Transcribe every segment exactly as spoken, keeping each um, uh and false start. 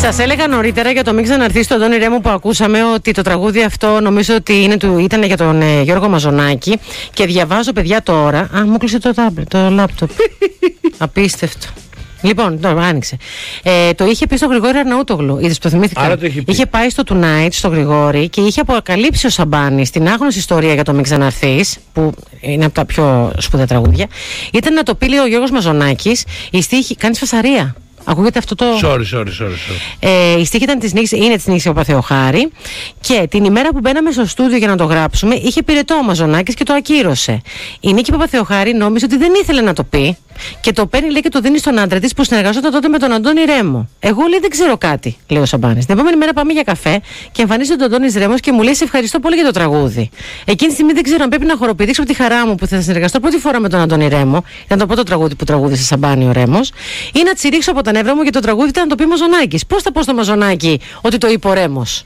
Σας έλεγα νωρίτερα για το Μην Ξαναρθείς του Αντώνη Ρέμου που ακούσαμε ότι το τραγούδι αυτό νομίζω ότι είναι του, ήταν για τον ε, Γιώργο Μαζονάκη. Και διαβάζω, παιδιά, τώρα. Α, μου κλείσε το τάμπλετ, το λάπτοπ. Απίστευτο. Λοιπόν, τώρα άνοιξε. Ε, το είχε πει στο Γρηγόρη Αρναούτογλου. Είδες που το θυμήθηκα. Το είχε, είχε πάει στο Tonight, στο Γρηγόρη, και είχε αποκαλύψει ο Σαμπάνης την άγνωστη ιστορία για το Μην Ξαναρθείς, που είναι από τα πιο σπουδαία τραγούδια. Ήταν να το πει, λέει, ο Γιώργος Μαζονάκης, η στίχη. Κάνεις φασαρία. Ακούγεται αυτό το. Sorry, sorry, sorry. sorry. Ε, η στίχη ήταν της νύχης, είναι της νύχης ο Παπαθεοχάρη. Και την ημέρα που μπαίναμε στο στούντιο για να το γράψουμε, είχε πυρετό ο Μαζονάκης και το ακύρωσε. Η Νίκη Παπαθεοχάρη νόμιζε ότι δεν ήθελε να το πει. Και το παίρνει, λέει, και το δίνει στον άντρα της που συνεργαζόταν τότε με τον Αντώνη Ρέμο. Εγώ, λέει, δεν ξέρω κάτι, λέει ο Σαμπάνης. Την επόμενη μέρα πάμε για καφέ και εμφανίζεται ο Αντώνης Ρέμος και μου λέει: σε ευχαριστώ πολύ για το τραγούδι. Εκείνη τη στιγμή δεν ξέρω αν πρέπει να χοροπηδήξω από τη χαρά μου που θα συνεργαστώ πρώτη φορά με τον Αντώνη Ρέμο. Ήταν το πρώτο τραγούδι που τραγούδισε Σαμπάνη ο Ρέμος. Ή να τσιρίξω από τα νεύρα μου για το τραγούδι ήταν να το πει Μαζονάκης. Πώς θα πω στο Μαζονάκη ότι το είπε ο Ρέμος.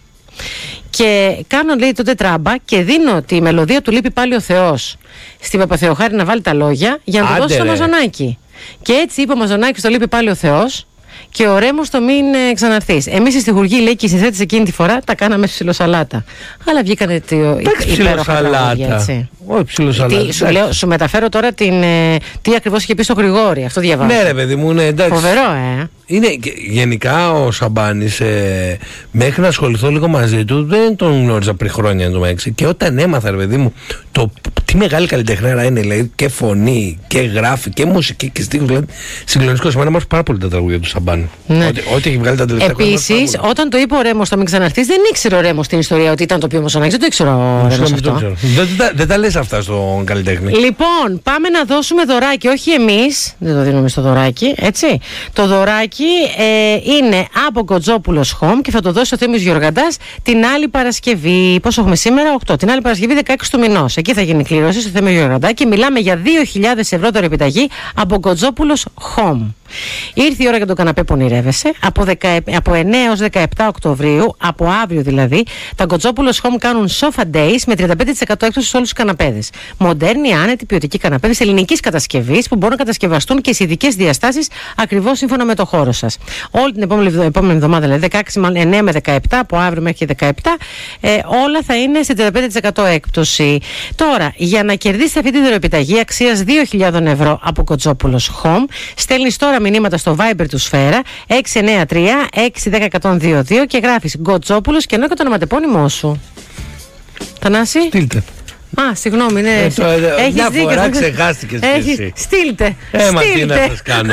Και κάνω, λέει, τότε τράμπα και δίνω τη μελωδία του Λείπει πάλι ο Θεός στην Παπαθεοχάρη να βάλει τα λόγια για να το δώσει στο Μαζονάκη. Και έτσι είπε ο Μαζονάκης το Λείπει πάλι ο Θεός και ο Ρέμος το Μην ε, Ξαναρθείς. Εμείς οι στιχουργοί, λέει, και οι συνθέτες εκείνη τη φορά τα κάναμε ψιλοσαλάτα. Αλλά βγήκανε το υπέροχα τραγούδια, έτσι. Όχι ψιλοσαλάτα. Σου, λέω, σου μεταφέρω τώρα την, ε, τι ακριβώς είχε πει στο Γρηγόρη. Αυτό διαβάζω. Ναι, ρε παιδί μου, ναι, εντάξει. Φοβερό, ε. Είναι, γενικά ο Σαμπάνης, ε, μέχρι να ασχοληθώ λίγο μαζί του, δεν τον γνώριζα πριν χρόνια εντωμεταξύ. Και όταν έμαθα, ρε παιδί μου, το τι μεγάλη καλλιτεχνάρα είναι, δηλαδή, και φωνή και γράφει και μουσική και στίχους, δηλαδή, συγκλονιστικό. Σημαίνει να πάρα πολύ τα τραγούδια του Σαμπάνη. Ναι. Ό,τι, ό,τι έχει βγάλει τα τελευταία χρόνια. Επίσης, όταν το είπε ο Ρέμος το Μην Ξαναρθείς, δεν ήξερε ο Ρέμος την ιστορία ότι ήταν το πιο Μαζονάκης. Δεν το ήξερε ο Ρέμος αυτό. Δεν, δεν, δεν τα λες αυτά στον καλλιτέχνη. Λοιπόν, πάμε να δώσουμε δωράκι. Όχι εμείς, δεν το δίνουμε στο δωράκι, έτσι. Το δωράκι ε, είναι από Κοτζόπουλος Home και θα το δώσει ο Θέμης Γιοργαντάς την άλλη Παρασκευή. Πόσο έχουμε σήμερα, οκτώ. Την άλλη Παρασκευή, δεκαέξι του μηνός. Εκεί θα γίνει η κλήρωση στο Θέμη Γιοργαντά και μιλάμε για δύο χιλιάδες ευρώ τώρα επιταγή από Κοτζόπουλος Home. Ήρθε η ώρα για τον καναπέ που ονειρεύεσαι. Από, από εννέα έως δεκαεπτά Οκτωβρίου, από αύριο δηλαδή, τα Κοτζόπουλος Home κάνουν Sofa Days με τριάντα πέντε τοις εκατό έκπτωση σε όλους τους καναπέδες. Μοντέρνοι, άνετοι, ποιοτικοί καναπέδες ελληνικής κατασκευής που μπορούν να κατασκευαστούν και σε ειδικές διαστάσεις ακριβώς σύμφωνα με το χώρο σας. Όλη την επόμενη, επόμενη εβδομάδα, δηλαδή δεκαέξι, εννέα με δεκαεπτά, από αύριο μέχρι δεκαεπτά, ε, όλα θα είναι σε τριάντα πέντε τοις εκατό έκπτωση. Τώρα, για να κερδίσετε αυτή τη δωρεοπιταγή αξίας δύο χιλιάδες ευρώ από Κοτζόπουλος Home, στέλνεις τώρα μηνύματα στο Viber του Σφαίρα έξι εννέα τρία έξι ένα μηδέν ένα δύο δύο και γράφεις Κοτζόπουλος και ενώ και το ονοματεπώνυμό σου. Θανάση. Στείλτε. Α, συγγνώμη, ναι. Ε, το, ε, έχεις μια δίκιο. φορά ξεχάστηκες εσύ. Στείλτε. Ε, μα τι να σας κάνω.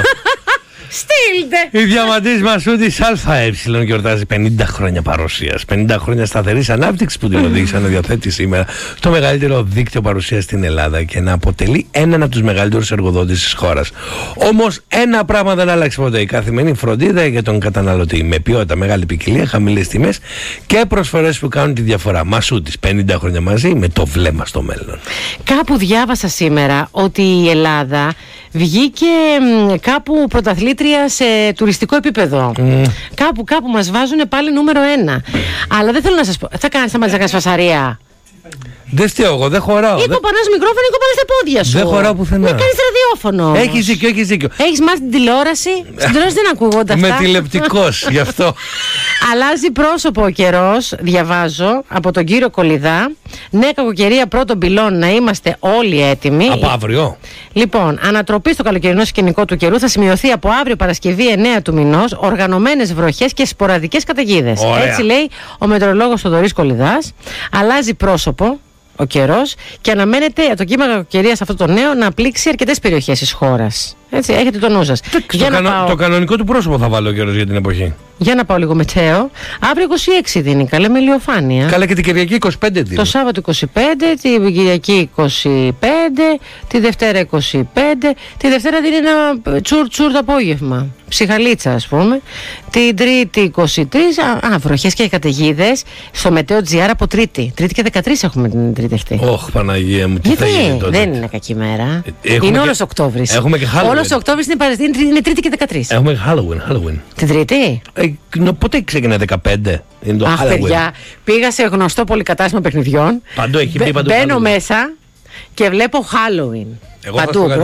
Στείλτε! Η διαμαντής Μασούτης ΑΕ γιορτάζει πενήντα χρόνια παρουσίας. πενήντα χρόνια σταθερής ανάπτυξης που την οδήγησαν να διαθέτει σήμερα το μεγαλύτερο δίκτυο παρουσίας στην Ελλάδα και να αποτελεί έναν από τους μεγαλύτερους εργοδότες της χώρας. Όμως ένα πράγμα δεν άλλαξε ποτέ: η καθημερινή φροντίδα για τον καταναλωτή. Με ποιότητα, μεγάλη ποικιλία, χαμηλές τιμές και προσφορές που κάνουν τη διαφορά. Μασούτης, πενήντα χρόνια μαζί με το βλέμμα στο μέλλον. Κάπου διάβασα σήμερα ότι η Ελλάδα βγήκε κάπου πρωταθλήτρια σε τουριστικό επίπεδο. Mm. Κάπου, κάπου μας βάζουν πάλι νούμερο ένα. Αλλά δεν θέλω να σας πω. Θα κάνεις, θα μάθεις να κάνεις φασαρία. Δεν φταίω εγώ, δεν χωράω. Ή κοπανάς μικρόφωνο ή κοπανάς τα πόδια σου. Δεν χωράω πουθενά. Δεν κάνεις ραδιόφωνο. Έχεις δίκιο, έχεις δίκιο. Έχεις μάθει την τηλεόραση. Στην τηλεόραση δεν ακούγονται αυτά. Με τηλεπτικός, γι' αυτό. Αλλάζει πρόσωπο ο καιρός, διαβάζω, από τον κύριο Κολιδά. Νέα κακοκαιρία πρώτων πυλών, να είμαστε όλοι έτοιμοι. Από αύριο. Λοιπόν, ανατροπή στο καλοκαιρινό σκηνικό του καιρού θα σημειωθεί από αύριο Παρασκευή εννέα του μηνός, οργανωμένες βροχές και σποραδικές καταιγίδες. Έτσι λέει ο μετεωρολόγος Θοδωρής Κολιδάς. Αλλάζει πρόσωπο ο καιρός και αναμένεται το κύμα κακοκαιρίας αυτό το νέο να πλήξει αρκετές περιοχές της χώρας. Έτσι, έχετε το νου σας. Το, κανο, πάω... το κανονικό του πρόσωπο θα βάλω ο καιρός για την εποχή. Για να πάω λίγο μετέο. Αύριο είκοσι έξι δίνει, καλέ, με ηλιοφάνεια. Καλά, και την Κυριακή είκοσι πέντε δίνει. Το Σάββατο είκοσι πέντε, την Κυριακή είκοσι πέντε, τη Δευτέρα είκοσι πέντε, τη Δευτέρα δίνει ένα τσουρ τσουρ το απόγευμα. Ψυχαλίτσα, ας πούμε. Την Τρίτη είκοσι τρία, α, βροχές και καταιγίδες στο Μετέο.gr από Τρίτη. Τρίτη και δεκατρείς έχουμε την Τρίτη αυτή. Ωχ, Παναγία μου, τι γιατί θα γίνει τότε. Δεν είναι κακή μέρα. Έχουμε είναι και... όλος Οκτώβρης. Έχουμε και Halloween. Όλος Οκτώβρης είναι, είναι, είναι Τρίτη και δεκατρείς. Έχουμε Halloween, Halloween. Την Τρίτη. Ε, πότε ξεκινάει δεκαπέντε. Είναι το Αχ, Halloween. παιδιά, πήγα σε γνωστό πολυκατάστημα παιχνιδιών. Παντού έχει πει, παντού. Μπαίνω μέσα και βλέπω Halloween. Εγώ παντού.